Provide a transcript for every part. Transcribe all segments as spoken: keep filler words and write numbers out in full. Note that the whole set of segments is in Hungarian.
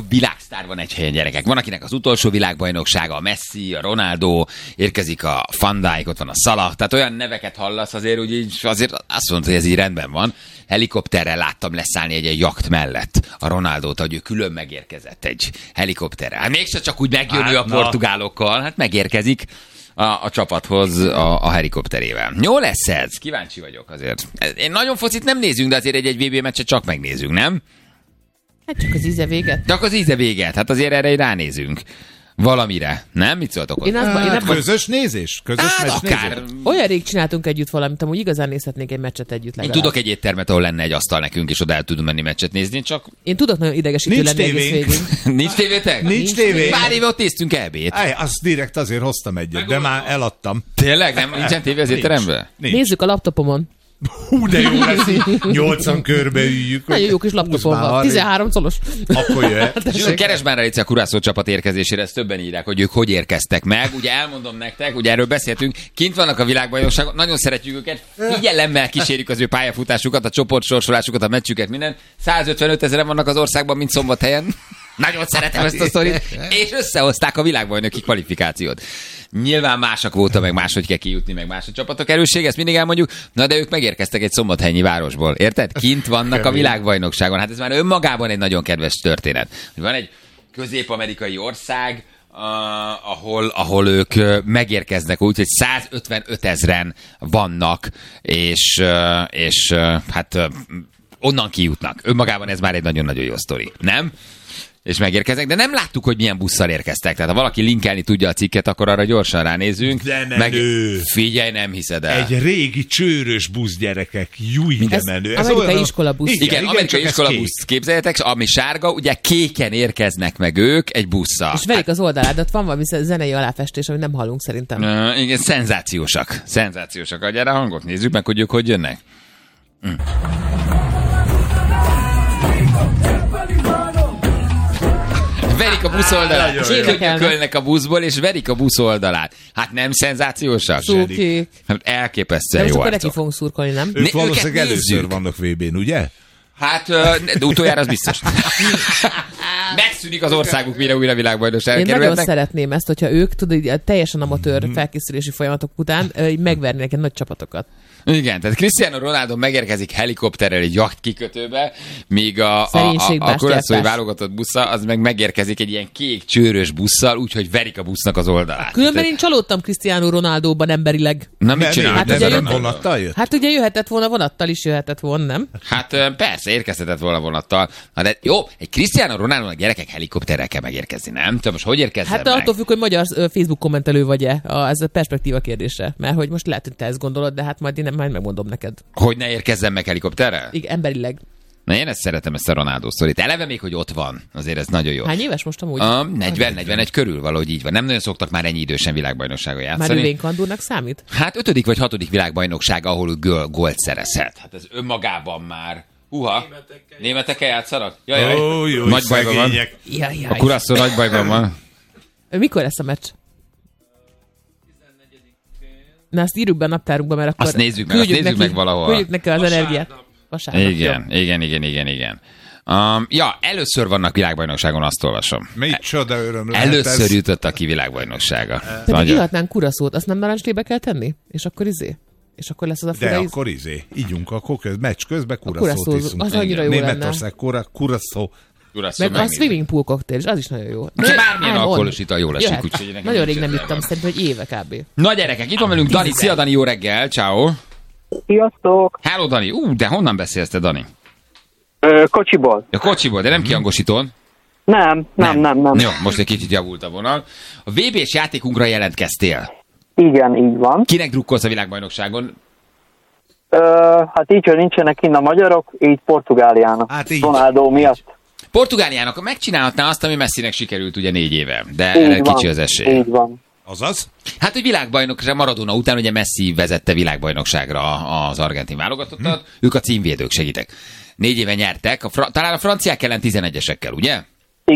világsztár van egy helyen, gyerekek. Van, akinek az utolsó világbajnoksága, a Messi, a Ronaldo, érkezik a Van Dijk, ott van a Salah, tehát olyan neveket hallasz azért, úgy, azért azt mondta, hogy ez így rendben van. Helikopterrel láttam leszállni egy, egy jakt mellett a Ronaldót, hogy ő külön megérkezett egy helikopterrel. Hát mégse csak úgy megjön hát, ő a portugálokkal, hát megérkezik a, a csapathoz a, a helikopterével. Jó lesz ez? Kíváncsi vagyok azért. Én nagyon focit nem nézünk, de azért egy-egy vé bé meccset csak megnézünk, nem? Hát csak az íze véget. Csak az íze véget, hát azért erre ránézünk. Valamire, nem? Mit szóltok ott? Én azt, én nem közös nézés? Közös hát, meccs akár. nézés? Olyan rég csináltunk együtt valamit, amúgy igazán nézhetnénk egy meccset együtt legalább. Én tudok egy éttermet, ahol lenne egy asztal nekünk, és oda el tudunk menni meccset nézni, csak... Én tudok nagyon idegesítő lenni egész végén. Nincs tévétek? Nincs tévé. Pár éve ott néztünk ebét. Aj, azt direkt azért hoztam egyet, de már eladtam. Tényleg? Nem, nincsen tévé az étteremben? Nincs. Nézzük a laptopomon. Hú, de jó lesz így. Nyolcan körbe üljük. Nagyon jó kis laptopom van. tizenhárom colos. Akkor jöhet. Keresd már Alicia Kurászó csapat érkezésére, ezt többen írják, hogy ők hogy érkeztek meg. Ugye elmondom nektek, ugye erről beszéltünk, kint vannak a világbajnokságon, nagyon szeretjük őket, figyelemmel kísérjük az ő pályafutásukat, a csoportsorsolásukat, a meccsüket, minden. százötvenöt ezeren vannak az országban, mint Szombathelyen. Nagyon szeretem ezt a sztorit. És összehozták a világbajnoki kvalifikációt. Nyilván másak voltak, meg máshogy kell kijutni, meg más a csapatok erősség, ezt mindig elmondjuk. Na de ők megérkeztek egy szombathelyi városból, érted? Kint vannak a világbajnokságon. Hát ez már önmagában egy nagyon kedves történet. Van egy közép-amerikai ország, Uh, ahol, ahol ők uh, megérkeznek úgy, hogy százötvenöt ezren vannak, és, uh, és uh, hát uh, onnan kijutnak. Önmagában ez már egy nagyon-nagyon jó sztori, nem? És megérkeznek, de nem láttuk, hogy milyen busszal érkeztek. Tehát ha valaki linkelni tudja a cikket, akkor arra gyorsan ránézünk. De nem meg... ő. Figyelj, nem hiszed el. Egy régi csőrös busz, gyerekek. Júj, de menő. Ez amerikai olyan... iskola busz. Igen, igen, amerikai iskola busz. Képzeljétek, ami sárga, ugye kéken érkeznek meg ők egy busszal. És verik az oldaládat, van valami zenei aláfestés, amit nem hallunk szerintem. Uh, igen, szenzációsak. Szenzációsak. Gyere, a hangot nézzük meg, hogy ők hogy jönnek. Mm. Verik a busz oldalát, és könyökölnek a buszból, és verik a busz oldalát. Hát nem szenzációsak? Szurkék. Hát elképesztően jó arcok. Akkor neki fogunk szurkolni, nem? Ők valószínűleg először vannak vé bén, ugye? Hát, de utoljára az biztos. Megszűnik az országuk, mire újra világbajnokságra Én kerülhetnek. nagyon szeretném ezt, hogyha ők, tudod, teljesen amatőr felkészülési folyamatok után így megvernének egy nagy csapatokat. Igen, tehát Cristiano Ronaldo megérkezik helikopterrel egy jacht kikötőbe, míg a, a, a, a korászói válogatott busza, az meg megérkezik egy ilyen kék csőrös busszal, úgyhogy verik a busznak az oldalát. Különben én csalódtam Cristiano Ronaldóban emberileg. Na mit csinál? Hát, hát ugye jö... vonattal jött? Hát ugye jöhetett volna vonattal is, jöhetett volna, nem? Hát persze, érkezhetett volna vonattal. Na de jó, egy Cristiano Ronaldo-nak gyerekek helikopterrel kell megérkezni, nem? Te most hogy érkezzen Hát meg? attól függ, hogy magyar Facebook kommentelő vagy-e. Ez a perspektíva kérdése. Mert hogy most lehet, hogy te ezt gondolod, de hát majd én nem, majd megmondom neked. Hogy ne érkezzen meg helikopterrel? Igen, emberileg. Na én ezt szeretem, ezt a Ronaldo sztorit. Eleve még, hogy ott van. Azért ez nagyon jó. Hány éves most amúgy? Uh, negyven negyvenegy körül valahogy így van. Nem nagyon szoktak már ennyi idősen világbajnokságon játszani. Már ő Vénkandúrnak számít? Hát ötödik vagy hatodik világbajnokság, ahol ő gól, gólt szerezhet. Hát ez önmagában már... Uha, németekkel, németekkel játszanak? Jaj, oh, jó, nagy bajban van. Jaj, jaj. A Kurászó nagy bajban van. Mikor lesz a meccs? Na, azt írjuk be a naptárunkba, mert akkor... Azt nézzük meg, azt nézzük neki, meg valahol. Küldjük neki az energiát. Vasárnap. Igen, igen, igen, igen, igen. Um, ja, először vannak világbajnokságon, azt olvasom. Micsoda öröm lehet Először ez. jutottak ki világbajnoksága. Pedig ihatnánk kuraszót, azt nem narancslébe kell tenni? És akkor izé? És akkor lesz az a De fura akkor izé, ígyunk, akkor köz, meccs közben kuraszót kuraszót iszunk. az annyira jó lenne. Németország kura, kuraszó. Meg a swimming pool cocktail is, az is nagyon jó. De bármilyen alkoholos ital jól esik, úgyhogy nekem nagyon rég nem ittam, szerintem, hogy éve kb. Na gyerekek, itt van velünk Dani. Szia Dani, jó reggel, ciao. Sziasztok! Hello Dani, ú, de honnan beszélsz te Dani? Ö, kocsiból. A kocsiból, de nem kiangosítón. Nem, nem, nem, nem. Jó, most egy kicsit javult a vonal. A vé bés játékunkra jelentkeztél. Igen, így van. Kinek drukkolsz a világbajnokságon? Ö, hát így, hogy nincsenek kinn a magyarok, így Portugáliának. Hát így. Ronaldo miatt. Portugáliának megcsinálhatná azt, ami Messinek sikerült ugye négy éve, de Így erre van, kicsi az esély. Így van. Azaz? Hát, hogy világbajnokság Maradona után ugye Messi vezette világbajnokságra az argentin válogatottat, hm. ők a címvédők, segítek. Négy éve nyertek, a fra- talán a franciák ellen tizenegyesekkel, ugye? Igen.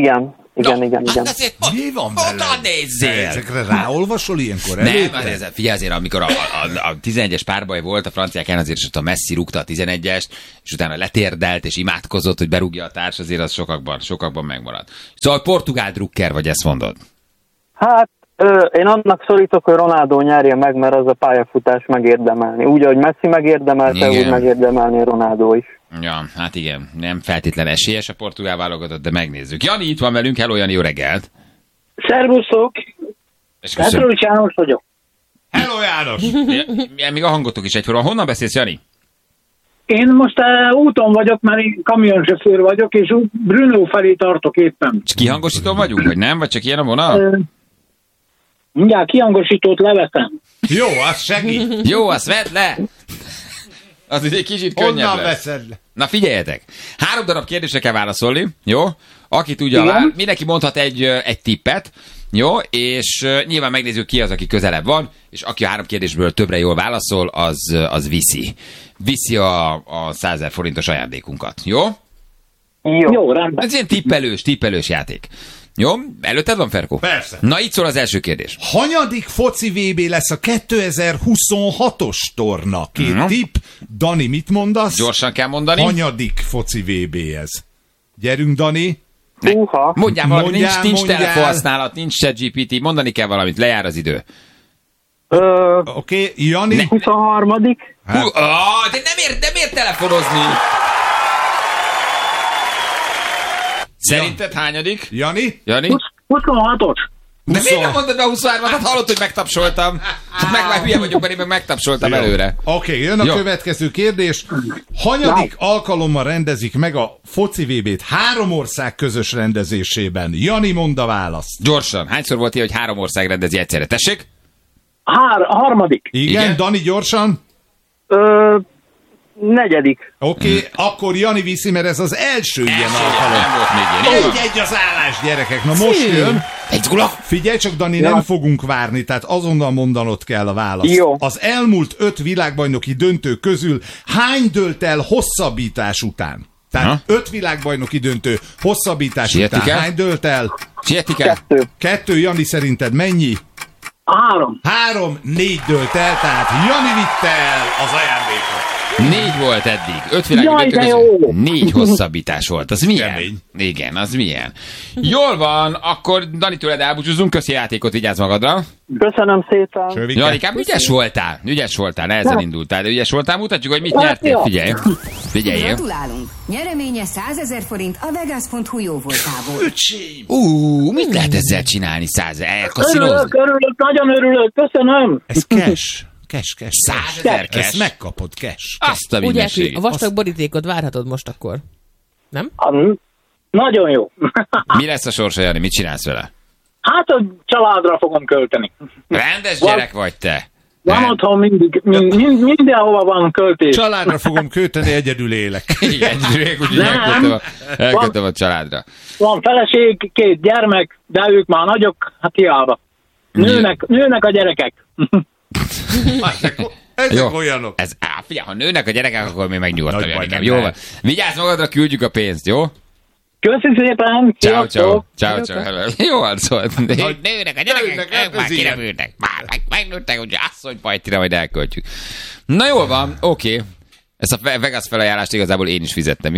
Igen, Na, igen, igen. Hát azért, Mi van oda veled? nézzél! Ezekre ráolvasol ilyenkor Nem, előtte? azért, figyelj azért, amikor a, a, a tizenegyes párbaj volt, a franciák ellen azért, és ott a Messi rúgta a tizenegyest, és utána letérdelt, és imádkozott, hogy berúgja a társ, azért az sokakban, sokakban megmaradt. Szóval portugál drukker vagy, ezt mondod? Hát ö, én annak szorítok, hogy Ronaldo nyerje meg, mert az a pályafutás megérdemelni. Úgy, ahogy Messi megérdemelte, Igen. úgy megérdemelni Ronaldo is. Ja, hát igen, nem feltétlen esélyes a portugál válogatott, de megnézzük. Jani itt van velünk, hello Jani, jó reggelt! Szervuszok, És köszönöm. Petrócs János vagyok. Hello János! Ja, még a hangotok is egyforma. Honnan beszélsz, Jani? Én most uh, úton vagyok, mert én kamionsofőr vagyok, és Brno felé tartok éppen. És kihangosítón vagyunk, vagy nem? Vagy csak ilyen a vonal? Uh, mindjárt kihangosítót leveszem. Jó, az segít. Jó, azt vedd le! Az ugye egy kicsit könnyebb Honnan lesz. veszed le? Na figyeljetek, három darab kérdésre kell válaszolni, jó? Aki tudja, Igen. vár, mindenki mondhat egy, ö, egy tippet, jó? És uh, nyilván megnézzük ki az, aki közelebb van, és aki a három kérdésből többre jól válaszol, az, az viszi. Viszi a, a százezer forintos ajándékunkat, jó? Jó. Jó, rendben. Ez ilyen tippelős, tippelős játék. Jó? Előtted van, Ferko? Persze. Na, itt szól az első kérdés. Hanyadik foci vé bé lesz a kétezer-huszonhatos torna? Két Mhm. tipp. Dani, mit mondasz? Gyorsan kell mondani. Hanyadik foci vé bé ez? Gyerünk, Dani. Húha. Mondjál valamit, nincs, Mondjál, nincs mondjál. telefonhasználat, nincs ChatGPT, mondani kell valamit, lejár az idő. Ö, Oké, okay. Jani? huszonharmadik Hú, ah, de nem ér, nem ér telefonozni! Szerinted hányadik? Jani? Jani? huszonhatos. De miért nem mondod be a huszonhármat? Hát hallott, hogy megtapsoltam. Hát meg már hülye vagyok, mert én meg megtapsoltam előre. Oké, okay, jön a Jó. következő kérdés. Hanyadik alkalommal rendezik meg a foci vé bét három ország közös rendezésében? Jani, mondd a választ. Gyorsan. Hányszor volt ilyen, hogy három ország rendezi egyszerre? Tessék? Hár, a harmadik. Igen, Igen? Igen? Dani, gyorsan. Ö, negyedik. Oké, okay, akkor Jani viszi, mert ez az első ilyen Első, alkalom. nem volt még ilyen. Így van. Egy-egy az állás, gyerekek. Na most jön. Egy gula. Figyelj csak, Dani, nem fogunk várni, tehát azonnal mondanod kell a választ. Jó. Az elmúlt öt világbajnoki döntő közül hány dölt el hosszabbítás után? Tehát Ha? öt világbajnoki döntő hosszabbítás Sietik után el? hány dölt el? Sietik el? Kettő. Kettő, Jani, szerinted mennyi? Három. Három, négy dölt el, tehát Jani vitte el az ajándékot. Négy volt eddig. Öt világi Jaj, döntő de közül jó. négy hosszabbítás volt. Az milyen? Kemény. Igen, az milyen? Jól van, akkor Dani, tőled elbúcsúzunk. Köszi a játékot, vigyázz magadra. Köszönöm szépen. Sövike. Janikám, ügyes voltál, ügyes voltál, nehezen indultál, de ügyes voltál, mutatjuk, hogy mit Hát, nyertél, jó. figyelj. Figyelj. Gratulálunk! Nyereménye százezer forint a vegas pont hu jó voltából. Ú, mit lehet ezzel csinálni, száz elkaszinozni? Örülök, örülök, nagyon örülök, köszönöm. Ez cash. Cash, cash. Százezer Ezt cash. megkapod, cash. Azt a Úgy elküld, mindenségét. a vastag borítékot várhatod most akkor. Nem? Ah, nagyon jó. Mi lesz a sorsa, Jani? Mit csinálsz vele? Hát a családra fogom költeni. Rendes gyerek vagy te. Van Nem. otthon mindig, mind, mind, mindenhova van költés. Családra fogom költeni, egyedül élek. Igen, úgyhogy Nem. elkötöm a, elkötöm a családra. Van feleség, két gyermek, de ők már nagyok, hát hiába. Nőnek, nőnek a gyerekek. Ezek, ezek Jó. olyanok. Ez, á, figyelj, ha nőnek a gyerekek, akkor még megnyugodtam, Nagy baj, Janikám. nem Jó van. lehet. Vigyázz magadra, küldjük a pénzt, jó? Köszi szépen, Ciao, ciao. sziasztok! Ciao, ciao. Jó arcolt. Nagy- Nőnek a Nőnek, gyerekek, hát ők már ez ilyen. kirepülnek. Már meg, megnőttek, hogy asszonypajtira majd elköltjük. Na jól van, oké. Okay. Ezt a Vegas felajánlást igazából én is fizettem.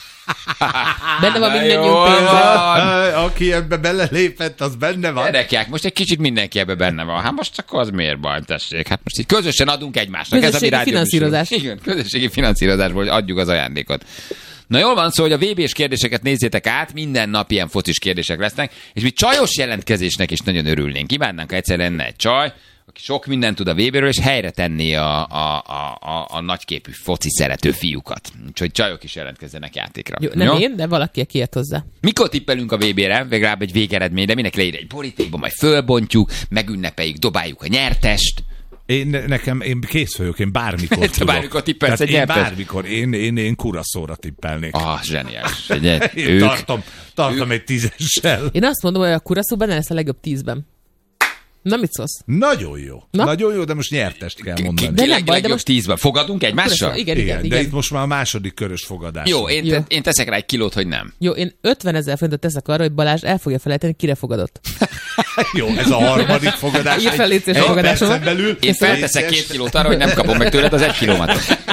Benne van Na mindannyiunk jól pénze. van. Á, Aki ebbe belelépett, az benne van. Gyerekek, most egy kicsit mindenki ebbe benne van. Hát most akkor az miért baj, tessék? Hát most így közösen adunk egymásnak. Ez a mi Közösségi rádióműsorunk. finanszírozás. Igen, közösségi finanszírozásból, hogy adjuk az ajándékot. Na jól van, szóval, hogy a vé bés kérdéseket nézzétek át, minden nap ilyen focis kérdések lesznek, és mi csajos jelentkezésnek is nagyon örülnénk. Kívánnánk, ha egyszer lenne egy csaj, aki sok mindent tud a vé béről, és helyre tenné a, a, a, a, a nagyképű foci szerető fiúkat. Úgyhogy csajok is jelentkezzenek játékra. Jó, nem én, de valaki, aki ért hozzá. Mikor tippelünk a vé bére? Legalább egy végeredmény, de mindenki leír egy borítékba, majd fölbontjuk, megünnepeljük, dobáljuk a nyertest. Én nekem, én kész vagyok, én bármikor Te tudok. bármikor tippelsz Tehát egy én nyertest? bármikor, én, én, én kuraszóra tippelnék. Ah, zseniális. Ugye, Én ők, tartom, tartom egy tízessel. Én azt mondom, hogy a kuraszó benne lesz a legjobb tízben. Na, mit szólsz? Nagyon jó. Na? Nagyon jó, de most nyertest kell mondani. De nem baj, de most- tízben. Fogadunk egymással? Igen, igen, igen. de igen. itt most már a második körös fogadás. Jó, én, Jó. te, én teszek rá egy kilót, hogy nem. Jó, én ötvenezer forintot teszek arra, hogy Balázs el fogja felejteni, kire fogadott. Jó, ez a harmadik fogadás. Írd fel, légy szíves, Egy fogadásomat. percen belül. Én felteszek két kilót arra, hogy nem kapom meg tőled az egy kilómat.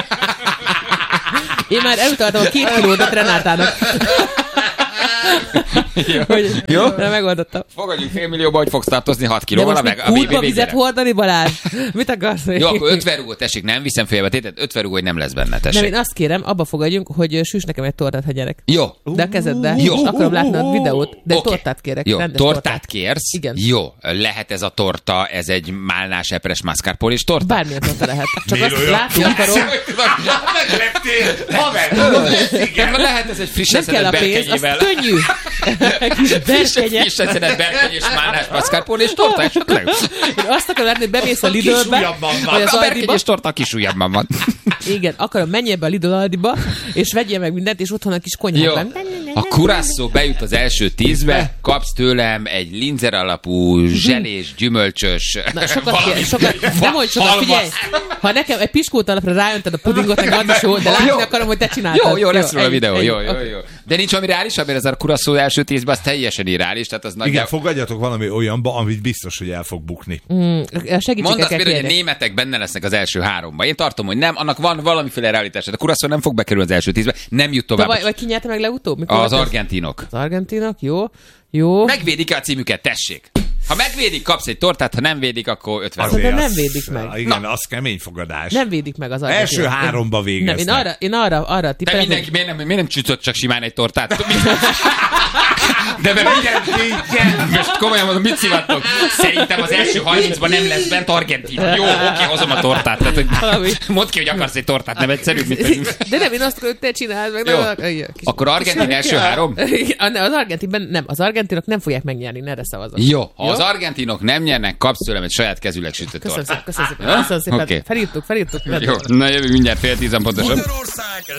Én már elutaltam a két kilódat Renátának. Hogy, Jó? De megoldottam. Fogadjunk félmillióba, hogy fogsz tartozni hat De kilóval most a, még meg, a bé bé kútba vizet végére. hordani, Balázs? Mit akarsz még? Jó, akkor ötven rúgó, tessék, nem viszem félbe tétet, ötven rúgó, hogy nem lesz benne, Nem, tessék. én azt kérem, abba fogadjunk, hogy süss nekem egy tortát, ha gyerek. Jó. De a kezeddel. Jó. Most akarom látni a videót, de egy Oké. tortát kérek. Jó, rendes tortát kérsz? Igen. Jó, lehet ez a torta, ez egy málnás epres mascarpone és torta? Bármilyen torta lehet. Csak Miért azt olyan látni akarom. Megleptél! Haver! Igen, lehet ez egy frissen Nem kell a szedett pénz, az berkenyével. könnyű. Egy kis berkenye. Frissen szedett berkeny és málnás mascarpone és torta, és akkor meg- Én azt akarom látni, hogy bemész a Lidlbe, ujjabban van. vagy az a berkeny Aldiba. és torta a kis ujjabban van. Igen, akarom, menjél be a Lidl Aldiba, és vegyél meg mindent, és otthon a kis Jó. konyhában. A kurasszó bejut az első tízbe, kapsz tőlem egy linzer alapú, zselés, gyümölcsös, Na, sokat valami kér, sokat, fa- nem mondj sokat, halmasz. figyelj! Ha nekem egy piskót alapra rájönted a pudingot, nekem az is jó, de látni Jó. akarom, hogy te csináltad. Jó, jó, lesz róla a ennyi, videó, ennyi. jó, jó, Oké. jó. De nincs valami reális, mert ez a kurasszó első tízben, az teljesen irreális, tehát az Igen, nagyjából... fogadjatok valami olyanba, amit biztos, hogy el fog bukni. Mm, Mondd segítséget azt kell például, hogy a kérni. németek benne lesznek az első háromba. Én tartom, hogy nem, annak van valamiféle realitás. A kurasszó nem fog bekerülni az első tízbe, nem jut De tovább. vagy, vagy ki nyerte meg legutóbb? Mikor Az volt ez? argentinok. Az argentinok, jó. Jó. Megvédik-e a címüket, tessék? Ha megvédik, kapsz egy tortát, ha nem védik, akkor ötven. Azért az- nem védik meg. Igen, az kemény fogadás. Nem védik meg az argentinok. Első háromba Nem, én végeznek. arra, én arra, arra Te tippelek, hogy mindenki, miért nem, miért nem csütött csak simán egy tortát? De mert igen, most komolyan mondom, mit szivattok? Szerintem az első harmincban nem lesz bent Argentina. Jó, oké, hozom a tortát. Tehát, hogy Valami. mondd ki, hogy akarsz egy tortát, nem egyszerűbb, mint de nem, én azt akarom, hogy te csináld meg. Jó. Nem, ilyen kis- Akkor Argentin első három? Igen, nem, az argentinben nem, az argentinok nem fogják megnyerni, ne erre szavazok. Jó, ha az argentinok nem nyernek, kapsz tőlem egy saját kezüleg sütött Köszönöm szépen, tortát. köszönöm szépen. Ja? Köszönöm szépen. Oké. Felírtuk, felírtuk. Jó, na jövünk mindjárt fél tízan pontosan. Magyarország